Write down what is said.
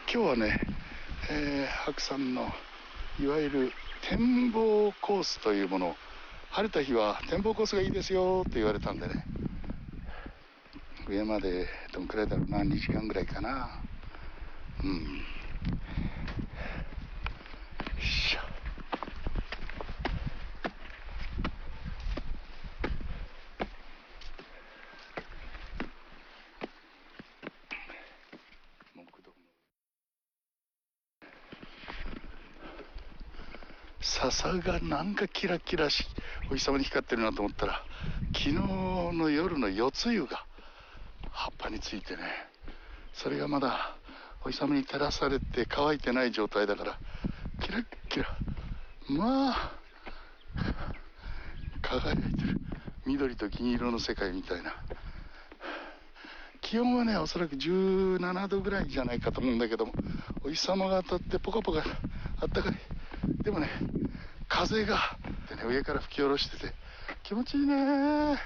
今日はね、白山のいわゆる展望コースというものを、晴れた日は展望コースがいいですよって言われたんでね、上までどんくらいだろうな、2時間ぐらいかな。よいしょ。笹がなんかキラキラお日様に光ってるなと思ったら、昨日の夜の夜露が葉っぱについてね、それがまだお日様に照らされて乾いてない状態だからキラッキラ、まあ輝いてる、緑と銀色の世界みたいな。気温はね、おそらく17度ぐらいじゃないかと思うんだけども、お日様が当たってポカポカあったかい。でもね、風が、ね、上から吹き下ろしてて気持ちいいね。